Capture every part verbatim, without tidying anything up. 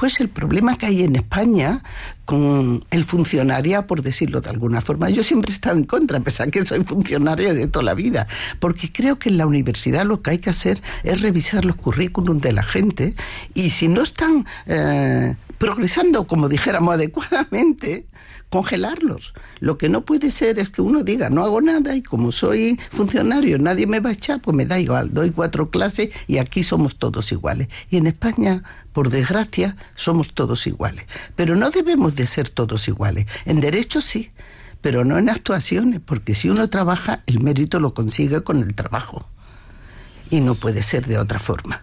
después el problema que hay en España con el funcionariado, por decirlo de alguna forma, yo siempre he estado en contra, a pesar que soy funcionaria de toda la vida, porque creo que en la universidad lo que hay que hacer es revisar los currículums de la gente, y si no están eh, progresando, como dijéramos, adecuadamente, congelarlos. Lo que no puede ser es que uno diga, no hago nada, y como soy funcionario, nadie me va a echar, pues me da igual, doy cuatro clases y aquí somos todos iguales. Y en España, por desgracia, somos todos iguales. Pero no debemos de ser todos iguales. En derechos sí, pero no en actuaciones, porque si uno trabaja, el mérito lo consigue con el trabajo. Y no puede ser de otra forma.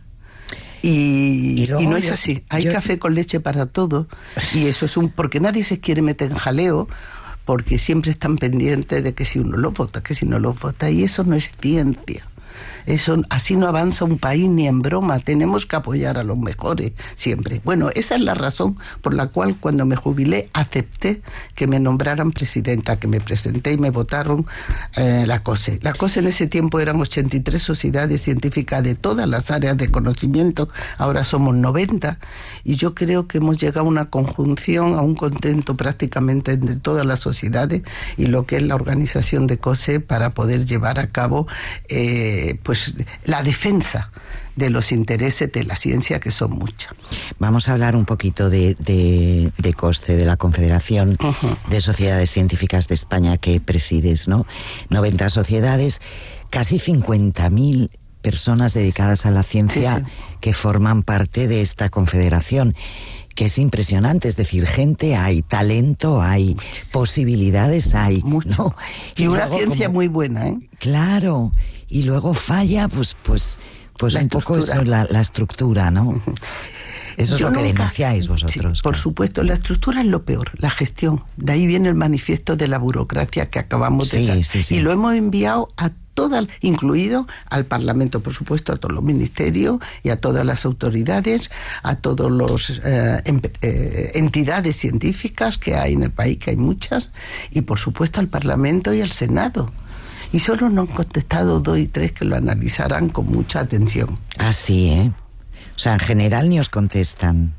Y, y, y no es yo, así. Hay yo, café con leche para todo, y eso es un... porque nadie se quiere meter en jaleo, porque siempre están pendientes de que si uno lo vota, que si no lo vota, y eso no es ciencia. Eso, así no avanza un país ni en broma. Tenemos que apoyar a los mejores siempre. Bueno, esa es la razón por la cual cuando me jubilé acepté que me nombraran presidenta, que me presenté y me votaron eh, la COSE. La COSE en ese tiempo eran ochenta y tres sociedades científicas de todas las áreas de conocimiento, ahora somos noventa, y yo creo que hemos llegado a una conjunción, a un contento prácticamente entre todas las sociedades y lo que es la organización de COSE para poder llevar a cabo eh, pues pues la defensa de los intereses de la ciencia, que son muchas. Vamos a hablar un poquito de, de, de COSCE, de la Confederación uh-huh. de Sociedades Científicas de España, que presides, ¿no? noventa sociedades, casi cincuenta mil personas dedicadas a la ciencia sí, sí. que forman parte de esta confederación, que es impresionante. Es decir, gente hay, talento hay, sí. posibilidades hay, mucho. ¿No? Y, y una luego, ciencia como, muy buena, ¿eh? Claro. Y luego falla, pues, pues, pues un poco eso, la, la estructura, ¿no? Uh-huh. Eso es Yo lo que nunca, denunciáis vosotros. Sí, por claro. supuesto, la estructura es lo peor, la gestión. De ahí viene el manifiesto de la burocracia que acabamos sí, de hacer. Sí, sí. Y lo hemos enviado a todas, incluido al Parlamento, por supuesto, a todos los ministerios y a todas las autoridades, a todas las eh, eh, entidades científicas que hay en el país, que hay muchas, y por supuesto al Parlamento y al Senado. Y solo nos han contestado dos y tres que lo analizarán con mucha atención. Ah, sí, ¿eh? O sea, en general ni os contestan.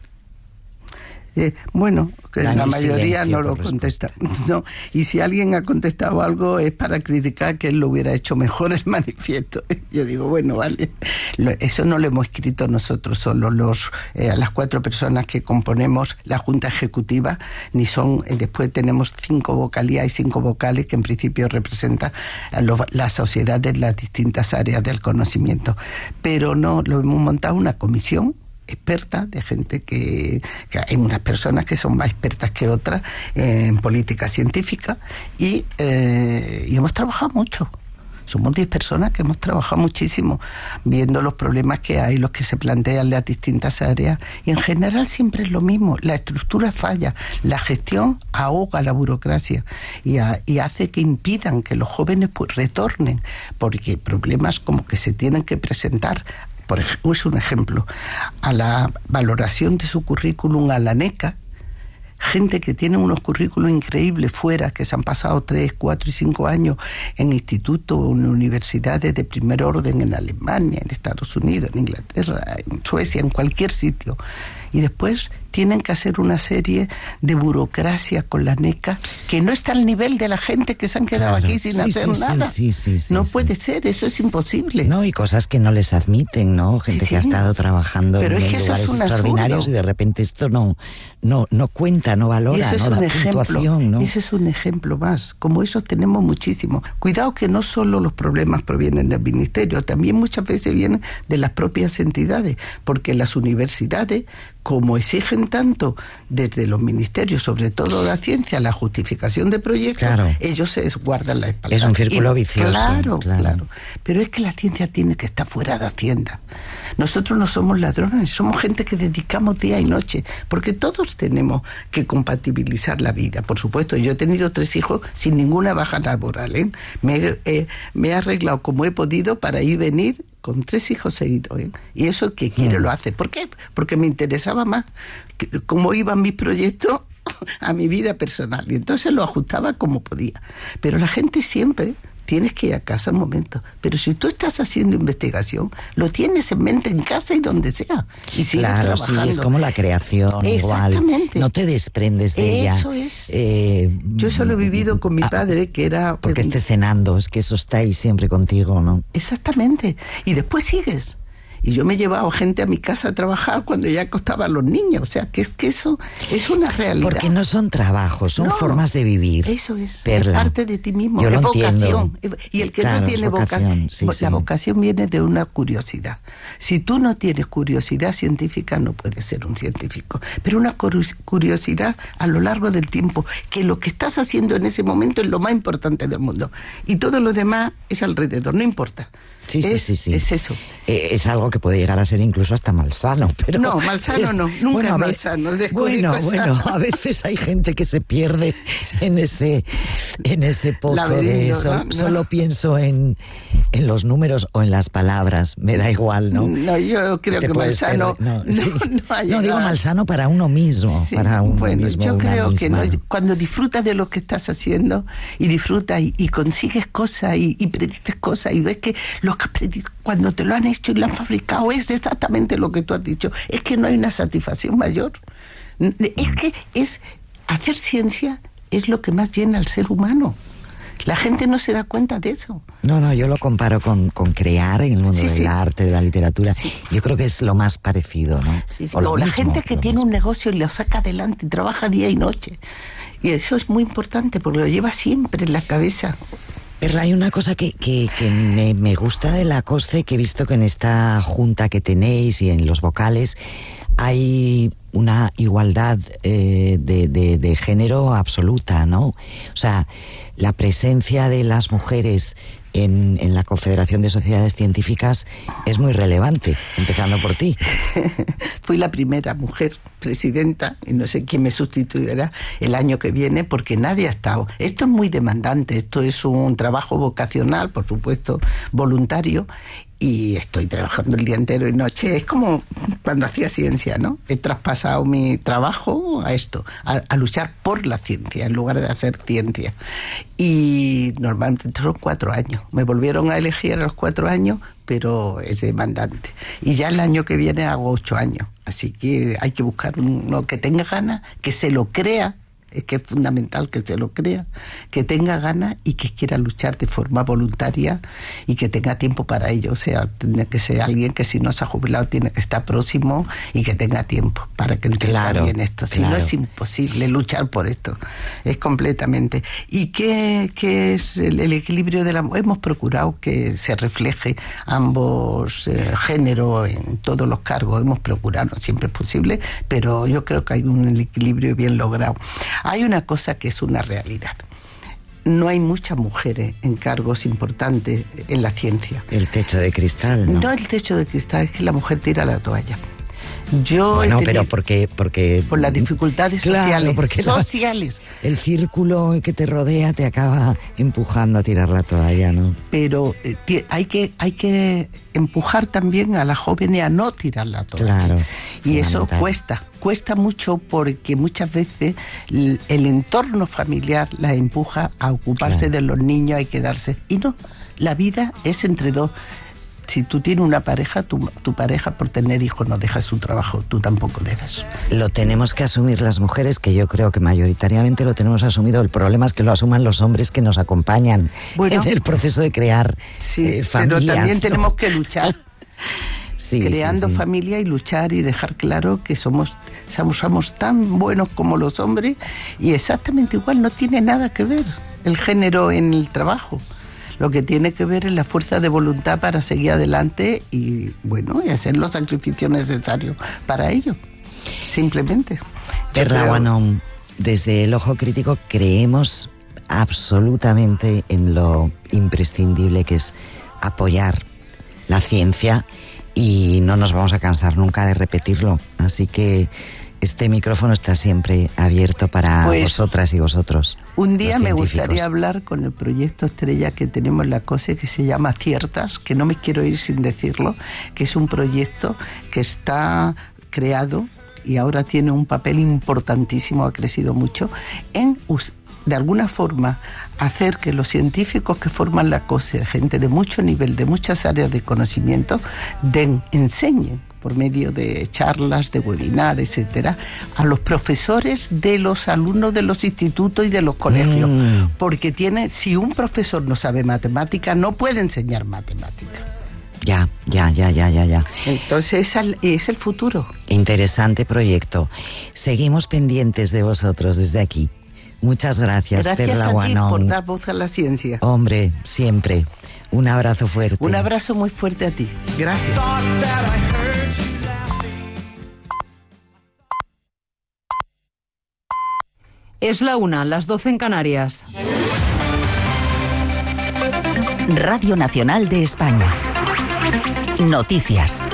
Eh, bueno, que Dan la mayoría no lo contestan. No, y si alguien ha contestado algo es para criticar que él lo hubiera hecho mejor el manifiesto. Yo digo, bueno, vale, eso no lo hemos escrito nosotros solo, los eh, las cuatro personas que componemos la Junta Ejecutiva, ni son, eh, después tenemos cinco vocalías y cinco vocales que en principio representan a los, la sociedad de las distintas áreas del conocimiento. Pero no, lo hemos montado una comisión experta, de gente que, que hay unas personas que son más expertas que otras eh, en política científica, y, eh, y hemos trabajado mucho. Somos diez personas que hemos trabajado muchísimo viendo los problemas que hay, los que se plantean en las distintas áreas, y en general siempre es lo mismo. La estructura falla, la gestión ahoga la burocracia y, a, y hace que impidan que los jóvenes pues retornen, porque problemas como que se tienen que presentar, por ejemplo, es un ejemplo, a la valoración de su currículum a la NECA, gente que tiene unos currículos increíbles fuera, que se han pasado tres, cuatro y cinco años en institutos o en universidades de primer orden en Alemania, en Estados Unidos, en Inglaterra, en Suecia, en cualquier sitio. Y después tienen que hacer una serie de burocracia con la NECA que no está al nivel de la gente que se han quedado claro. aquí sin sí, hacer sí, nada. Sí, sí, sí, no sí, puede sí. ser, eso es imposible. No, y cosas que no les admiten, ¿no? Gente sí, que sí. ha estado trabajando Pero en es que lugares eso es extraordinarios absurdo. Y de repente esto no, no, no cuenta, no valora, y ese no es da un ejemplo, puntuación, ¿no? Ese es un ejemplo más. Como eso tenemos muchísimo. Cuidado que no solo los problemas provienen del ministerio, también muchas veces vienen de las propias entidades, porque las universidades, como exigen tanto desde los ministerios, sobre todo la ciencia, la justificación de proyectos, claro. ellos se guardan la espalda. Es un círculo y, vicioso. Claro, claro, claro. Pero es que la ciencia tiene que estar fuera de Hacienda. Nosotros no somos ladrones, somos gente que dedicamos día y noche, porque todos tenemos que compatibilizar la vida. Por supuesto, yo he tenido tres hijos sin ninguna baja laboral, ¿eh? Me, eh, me he arreglado como he podido para ir venir con tres hijos seguidos, ¿eh? Y eso el que quiere lo hace. ¿Por qué? Porque me interesaba más cómo iban mis proyectos a mi vida personal, y entonces lo ajustaba como podía. Pero la gente siempre tienes que ir a casa un momento. Pero si tú estás haciendo investigación, lo tienes en mente en casa y donde sea. Y sigues claro, trabajando. Sí, es como la creación. Exactamente. Igual. No te desprendes de ella. Eso es. Eh, Yo eso lo he vivido con mi padre, que era... Porque eh, estés cenando, es que eso está ahí siempre contigo, ¿no? Exactamente. Y después sigues. Y yo me he llevado gente a mi casa a trabajar cuando ya acostaban los niños. O sea, que es que eso es una realidad. Porque no son trabajos, son no, formas de vivir. Eso es. Perla. Es parte de ti mismo. Yo es lo vocación. Entiendo. Y el que claro, no tiene vocación, vocación sí, la sí. vocación viene de una curiosidad. Si tú no tienes curiosidad científica, no puedes ser un científico. Pero una curiosidad a lo largo del tiempo, que lo que estás haciendo en ese momento es lo más importante del mundo. Y todo lo demás es alrededor, no importa. Sí, es, sí, sí, sí. Es eso. Eh, es algo que puede llegar a ser incluso hasta malsano, pero... No, malsano no, nunca bueno, es malsano. Bueno, cosas. bueno, a veces hay gente que se pierde en ese en ese pozo de eso. ¿No? No. Solo pienso en, en los números o en las palabras, me da igual, ¿no? No, yo creo que malsano... No, no, sí. no, no digo malsano para uno mismo, sí, para uno bueno, mismo, yo creo misma. que no, cuando disfrutas de lo que estás haciendo y disfrutas y, y consigues cosas y, y predices cosas y ves que lo que predices cuando te lo han hecho y lo han fabricado es exactamente lo que tú has dicho, es que no hay una satisfacción mayor. Es que es hacer ciencia es lo que más llena al ser humano. La gente no se da cuenta de eso. No, no, yo lo comparo con, con crear en el mundo sí, del sí. arte, de la literatura. Sí. Yo creo que es lo más parecido, ¿no? Sí, sí. O, o la mismo, gente que tiene mismo. un negocio y lo saca adelante y trabaja día y noche. Y eso es muy importante porque lo lleva siempre en la cabeza. Perla, hay una cosa que, que, que me, me gusta de la COSCE, que he visto que en esta junta que tenéis y en los vocales hay una igualdad eh, de, de, de género absoluta, ¿no? O sea, la presencia de las mujeres en, en la Confederación de Sociedades Científicas es muy relevante, empezando por ti. Fui la primera mujer presidenta, y no sé quién me sustituirá el año que viene, porque nadie ha estado. Esto es muy demandante, esto es un trabajo vocacional, por supuesto, voluntario, y estoy trabajando el día entero y noche. Es como cuando hacía ciencia, ¿no? He traspasado mi trabajo a esto, a, a luchar por la ciencia, en lugar de hacer ciencia. Y normalmente son cuatro años. Me volvieron a elegir a los cuatro años, pero es demandante. Y ya el año que viene hago ocho años. Así que hay que buscar uno que tenga ganas, que se lo crea. Es que es fundamental que se lo crea, que tenga ganas y que quiera luchar de forma voluntaria y que tenga tiempo para ello. O sea, tiene que ser alguien que si no se ha jubilado tiene que estar próximo y que tenga tiempo para que entienda claro, bien esto. Si claro. no es imposible luchar por esto. Es completamente. ¿Y qué, qué es el, el equilibrio de la... Hemos procurado que se refleje ambos eh, géneros en todos los cargos. Hemos procurado, no siempre es posible, pero yo creo que hay un equilibrio bien logrado. Hay una cosa que es una realidad. No hay muchas mujeres en cargos importantes en la ciencia. El techo de cristal, ¿no? No el techo de cristal, es que la mujer tira la toalla. Yo bueno, tenido, pero porque, porque... Por las dificultades claro, sociales. Porque sociales. La, el círculo que te rodea te acaba empujando a tirar la toalla, ¿no? Pero eh, t- hay que hay que empujar también a la joven a no tirar la toalla. Claro. Y eso cuesta. Cuesta mucho porque muchas veces el, el entorno familiar la empuja a ocuparse claro. de los niños y quedarse. Y no, la vida es entre dos. Si tú tienes una pareja, tu, tu pareja por tener hijos no deja su trabajo, tú tampoco debes. Lo tenemos que asumir las mujeres, que yo creo que mayoritariamente lo tenemos asumido. El problema es que lo asuman los hombres que nos acompañan bueno, en el proceso de crear sí, eh, familias. Pero también ¿no? tenemos que luchar. Sí, creando sí, sí. familia y luchar y dejar claro que somos, somos, somos tan buenos como los hombres y exactamente igual, no tiene nada que ver el género en el trabajo. Lo que tiene que ver es la fuerza de voluntad para seguir adelante y, bueno, y hacer los sacrificios necesarios para ello. Simplemente. Perla Guanón, desde el Ojo Crítico creemos absolutamente en lo imprescindible que es apoyar la ciencia y no nos vamos a cansar nunca de repetirlo. Así que este micrófono está siempre abierto para pues, vosotras y vosotros. Un día me gustaría hablar con el proyecto estrella que tenemos en la COSE, que se llama Ciertas, que no me quiero ir sin decirlo, que es un proyecto que está creado y ahora tiene un papel importantísimo, ha crecido mucho, en de alguna forma, hacer que los científicos que forman la COSE, gente de mucho nivel, de muchas áreas de conocimiento, den, enseñen por medio de charlas, de webinar, etcétera, a los profesores de los alumnos de los institutos y de los colegios. Mm. Porque tiene, si un profesor no sabe matemática, no puede enseñar matemática. Ya, ya, ya, ya, ya, ya. Entonces es el, es el futuro. Interesante proyecto. Seguimos pendientes de vosotros desde aquí. Muchas gracias, Gracias Perla a ti Guanón. por dar voz a la ciencia. Hombre, siempre. Un abrazo fuerte. Un abrazo muy fuerte a ti. Gracias. Es la una, las doce en Canarias. Radio Nacional de España. Noticias.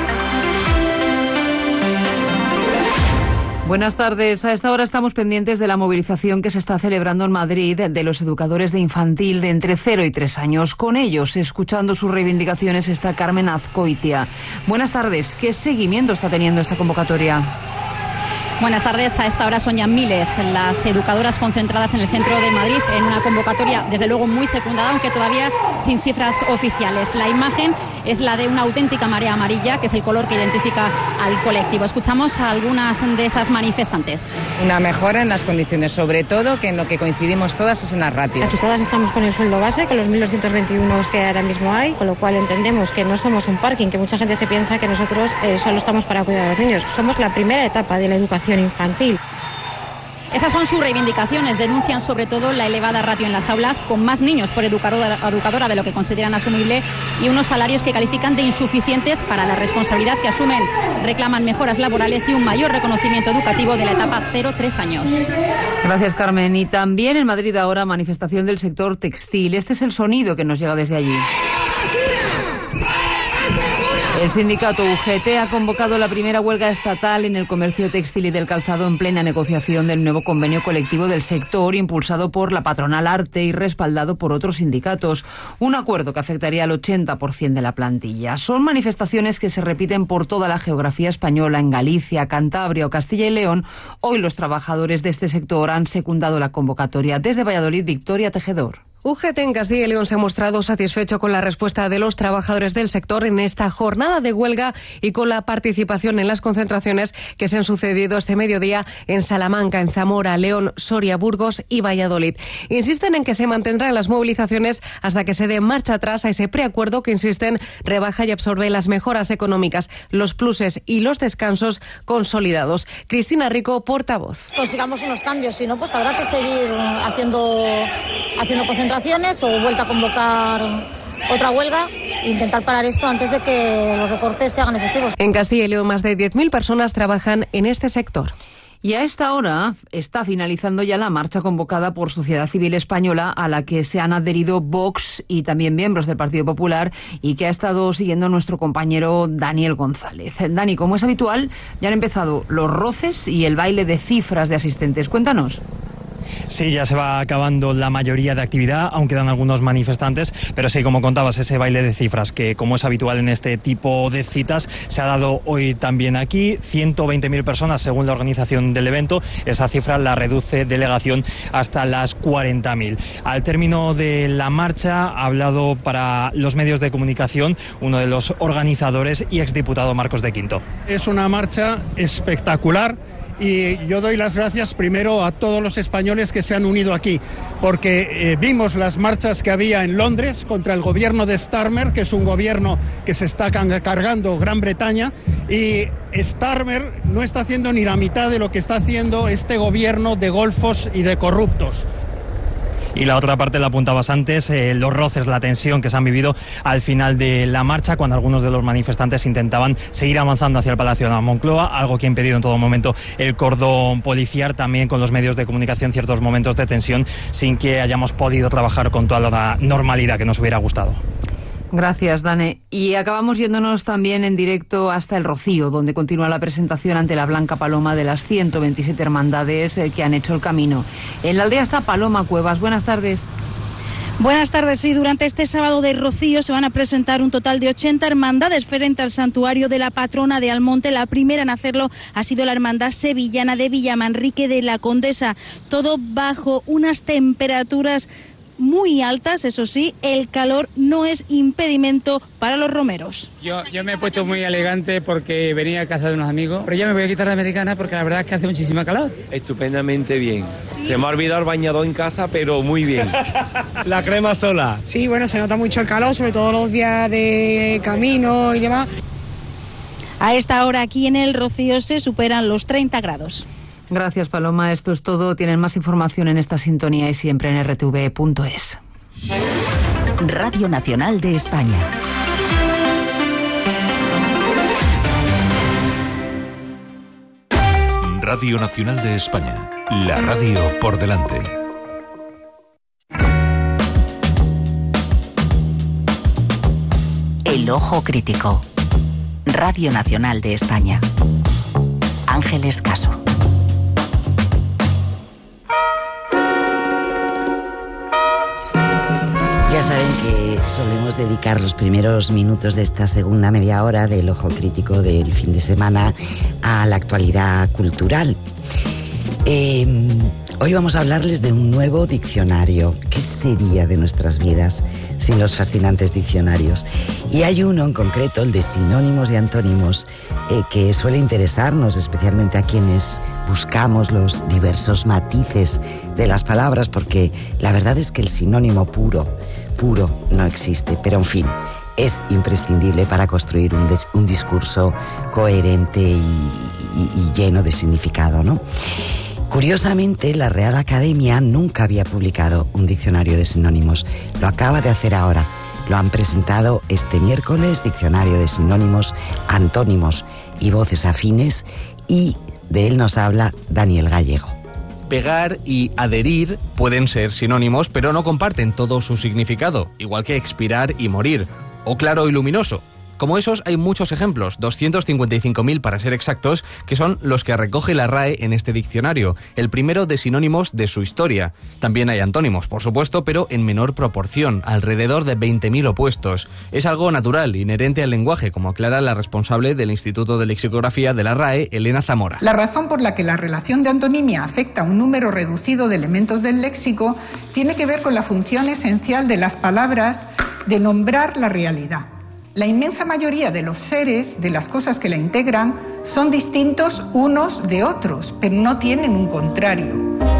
Buenas tardes. A esta hora estamos pendientes de la movilización que se está celebrando en Madrid de los educadores de infantil de entre cero y tres años. Con ellos, escuchando sus reivindicaciones, está Carmen Azcoitia. Buenas tardes. ¿Qué seguimiento está teniendo esta convocatoria? Buenas tardes. A esta hora son ya miles las educadoras concentradas en el centro de Madrid en una convocatoria, desde luego, muy secundada, aunque todavía sin cifras oficiales. La imagen es la de una auténtica marea amarilla, que es el color que identifica al colectivo. Escuchamos a algunas de estas manifestantes. Una mejora en las condiciones, sobre todo, que en lo que coincidimos todas es en las ratios. Casi todas estamos con el sueldo base, con los mil doscientos veintiuno que ahora mismo hay, con lo cual entendemos que no somos un parking, que mucha gente se piensa que nosotros eh, solo estamos para cuidar a los niños. Somos la primera etapa de la educación infantil. Esas son sus reivindicaciones. Denuncian sobre todo la elevada ratio en las aulas, con más niños por educadora, educadora de lo que consideran asumible, y unos salarios que califican de insuficientes para la responsabilidad que asumen. Reclaman mejoras laborales y un mayor reconocimiento educativo de la etapa cero tres años. Gracias, Carmen. Y también en Madrid ahora manifestación del sector textil. Este es el sonido que nos llega desde allí. El sindicato U G T ha convocado la primera huelga estatal en el comercio textil y del calzado en plena negociación del nuevo convenio colectivo del sector, impulsado por la patronal Arte y respaldado por otros sindicatos. Un acuerdo que afectaría al ochenta por ciento de la plantilla. Son manifestaciones que se repiten por toda la geografía española. En Galicia, Cantabria o Castilla y León, hoy los trabajadores de este sector han secundado la convocatoria. Desde Valladolid, Victoria Tejedor. U G T en Castilla y León se ha mostrado satisfecho con la respuesta de los trabajadores del sector en esta jornada de huelga y con la participación en las concentraciones que se han sucedido este mediodía en Salamanca, en Zamora, León, Soria, Burgos y Valladolid. Insisten en que se mantendrán las movilizaciones hasta que se dé marcha atrás a ese preacuerdo que, insisten, rebaja y absorbe las mejoras económicas, los pluses y los descansos consolidados. Cristina Rico, portavoz. Consigamos unos cambios, si no, pues habrá que seguir haciendo, haciendo concentraciones o vuelta a convocar otra huelga e intentar parar esto antes de que los recortes se hagan efectivos. En Castilla y León, más de diez mil personas trabajan en este sector. Y a esta hora está finalizando ya la marcha convocada por Sociedad Civil Española, a la que se han adherido Vox y también miembros del Partido Popular, y que ha estado siguiendo nuestro compañero Daniel González. Dani, como es habitual, ya han empezado los roces y el baile de cifras de asistentes. Cuéntanos. Sí, ya se va acabando la mayoría de actividad, aún quedan algunos manifestantes, pero sí, como contabas, ese baile de cifras que, como es habitual en este tipo de citas, se ha dado hoy también aquí. ciento veinte mil personas según la organización del evento. Esa cifra la reduce delegación hasta las cuarenta mil. Al término de la marcha ha hablado para los medios de comunicación uno de los organizadores y exdiputado Marcos de Quinto. Es una marcha espectacular. Y yo doy las gracias primero a todos los españoles que se han unido aquí, porque eh, vimos las marchas que había en Londres contra el gobierno de Starmer, que es un gobierno que se está cargando Gran Bretaña, y Starmer no está haciendo ni la mitad de lo que está haciendo este gobierno de golfos y de corruptos. Y la otra parte la apuntabas antes, eh, los roces, la tensión que se han vivido al final de la marcha, cuando algunos de los manifestantes intentaban seguir avanzando hacia el Palacio de la Moncloa, algo que ha impedido en todo momento el cordón policial, también con los medios de comunicación ciertos momentos de tensión, sin que hayamos podido trabajar con toda la normalidad que nos hubiera gustado. Gracias, Dane. Y acabamos yéndonos también en directo hasta El Rocío, donde continúa la presentación ante la Blanca Paloma de las ciento veintisiete hermandades que han hecho el camino. En la aldea está Paloma Cuevas. Buenas tardes. Buenas tardes. Y durante este sábado de Rocío se van a presentar un total de ochenta hermandades frente al santuario de la patrona de Almonte. La primera en hacerlo ha sido la hermandad sevillana de Villamanrique de la Condesa. Todo bajo unas temperaturas muy altas, eso sí, el calor no es impedimento para los romeros. Yo, yo me he puesto muy elegante porque venía a casa de unos amigos, pero ya me voy a quitar la americana porque la verdad es que hace muchísima calor. Estupendamente bien. ¿Sí? Se me ha olvidado el bañador en casa, pero muy bien. La crema sola. Sí, bueno, se nota mucho el calor, sobre todo los días de camino y demás. A esta hora aquí en el Rocío se superan los treinta grados. Gracias, Paloma. Esto es todo. Tienen más información en esta sintonía y siempre en erre te ve punto es. Radio Nacional de España. Radio Nacional de España. La radio por delante. El ojo crítico. Radio Nacional de España. Ángeles Caso. Ya saben que solemos dedicar los primeros minutos de esta segunda media hora del ojo crítico del fin de semana a la actualidad cultural. Eh, hoy vamos a hablarles de un nuevo diccionario. ¿Qué sería de nuestras vidas sin los fascinantes diccionarios? Y hay uno en concreto, el de sinónimos y antónimos, eh, que suele interesarnos, especialmente a quienes buscamos los diversos matices de las palabras, porque la verdad es que el sinónimo puro puro no existe, pero en fin, es imprescindible para construir un, des- un discurso coherente y, y, y lleno de significado, ¿no? Curiosamente, la Real Academia nunca había publicado un diccionario de sinónimos. Lo acaba de hacer ahora. Lo han presentado este miércoles, diccionario de sinónimos, antónimos y voces afines, y de él nos habla Daniel Gallego. Pegar y adherir pueden ser sinónimos, pero no comparten todo su significado, igual que expirar y morir, o claro y luminoso. Como esos hay muchos ejemplos, doscientos cincuenta y cinco mil para ser exactos, que son los que recoge la R A E en este diccionario, el primero de sinónimos de su historia. También hay antónimos, por supuesto, pero en menor proporción, alrededor de veinte mil opuestos. Es algo natural, inherente al lenguaje, como aclara la responsable del Instituto de Lexicografía de la R A E, Elena Zamora. La razón por la que la relación de antonimia afecta a un número reducido de elementos del léxico tiene que ver con la función esencial de las palabras de nombrar la realidad. La inmensa mayoría de los seres, de las cosas que la integran, son distintos unos de otros, pero no tienen un contrario.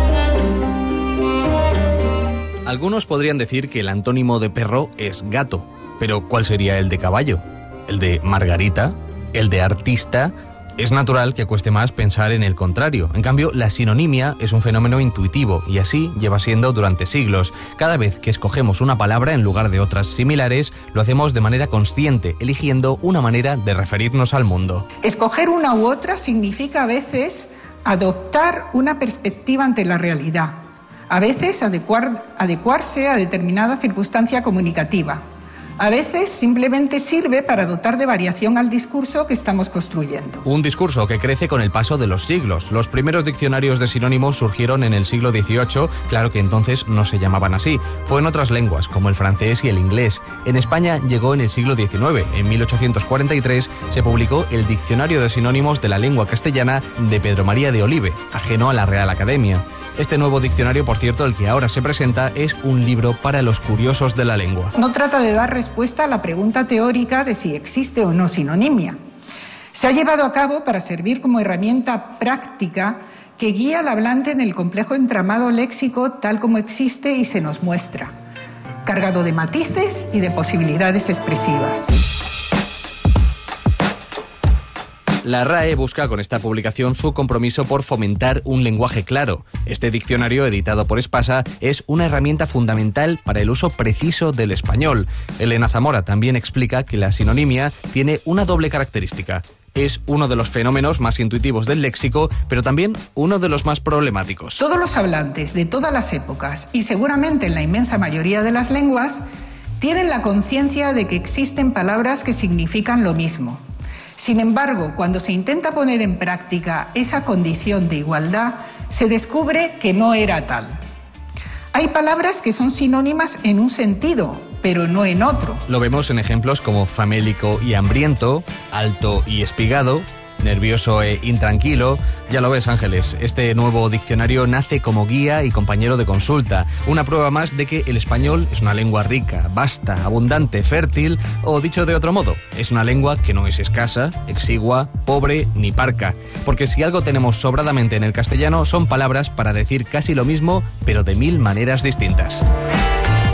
Algunos podrían decir que el antónimo de perro es gato, pero ¿cuál sería el de caballo? ¿El de margarita? ¿El de artista? Es natural que cueste más pensar en el contrario. En cambio, la sinonimia es un fenómeno intuitivo y así lleva siendo durante siglos. Cada vez que escogemos una palabra en lugar de otras similares, lo hacemos de manera consciente, eligiendo una manera de referirnos al mundo. Escoger una u otra significa a veces adoptar una perspectiva ante la realidad, a veces adecuar, adecuarse a determinada circunstancia comunicativa. A veces simplemente sirve para dotar de variación al discurso que estamos construyendo. Un discurso que crece con el paso de los siglos. Los primeros diccionarios de sinónimos surgieron en el siglo dieciocho, claro que entonces no se llamaban así. Fue en otras lenguas, como el francés y el inglés. En España llegó en el siglo diecinueve. En mil ochocientos cuarenta y tres se publicó el Diccionario de Sinónimos de la Lengua Castellana de Pedro María de Olive, ajeno a la Real Academia. Este nuevo diccionario, por cierto, el que ahora se presenta, es un libro para los curiosos de la lengua. No trata de dar respuesta a la pregunta teórica de si existe o no sinonimia. Se ha llevado a cabo para servir como herramienta práctica que guía al hablante en el complejo entramado léxico tal como existe y se nos muestra, cargado de matices y de posibilidades expresivas. La R A E busca con esta publicación su compromiso por fomentar un lenguaje claro. Este diccionario, editado por Espasa, es una herramienta fundamental para el uso preciso del español. Elena Zamora también explica que la sinonimia tiene una doble característica. Es uno de los fenómenos más intuitivos del léxico, pero también uno de los más problemáticos. Todos los hablantes de todas las épocas, y seguramente en la inmensa mayoría de las lenguas, tienen la conciencia de que existen palabras que significan lo mismo. Sin embargo, cuando se intenta poner en práctica esa condición de igualdad, se descubre que no era tal. Hay palabras que son sinónimas en un sentido, pero no en otro. Lo vemos en ejemplos como famélico y hambriento, alto y espigado, nervioso e intranquilo. Ya lo ves, Ángeles, este nuevo diccionario nace como guía y compañero de consulta, una prueba más de que el español es una lengua rica, vasta, abundante, fértil, o dicho de otro modo, es una lengua que no es escasa, exigua, pobre ni parca, porque si algo tenemos sobradamente en el castellano son palabras para decir casi lo mismo, pero de mil maneras distintas.